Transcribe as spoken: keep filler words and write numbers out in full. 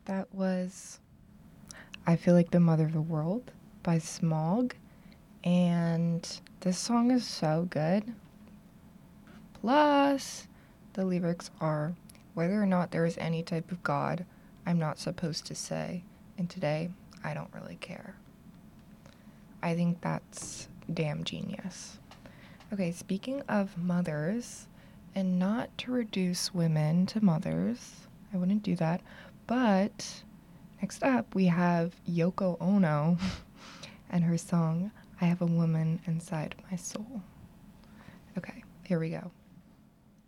That was I Feel Like the Mother of the World by Smog. And this song is so good. Plus, the lyrics are, whether or not there is any type of God, I'm not supposed to say. And today, I don't really care. I think that's damn genius. Okay, speaking of mothers, and not to reduce women to mothers, I wouldn't do that, but next up we have Yoko Ono and her song, I Have a Woman Inside My Soul. Okay, here we go.